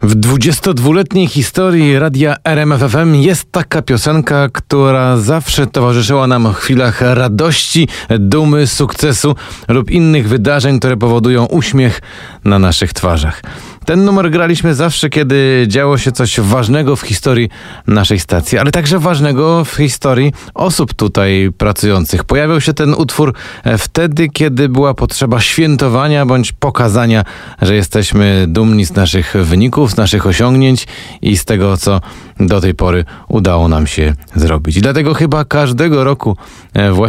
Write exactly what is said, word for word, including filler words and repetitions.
W dwudziestodwuletniej historii radia R M F F M jest taka piosenka, która zawsze towarzyszyła nam w chwilach radości, dumy, sukcesu lub innych wydarzeń, które powodują uśmiech na naszych twarzach. Ten numer graliśmy zawsze, kiedy działo się coś ważnego w historii naszej stacji, ale także ważnego w historii osób tutaj pracujących. Pojawiał się ten utwór wtedy, kiedy była potrzeba świętowania bądź pokazania, że jesteśmy dumni z naszych wyników, z naszych osiągnięć i z tego, co do tej pory udało nam się zrobić. I dlatego chyba każdego roku właśnie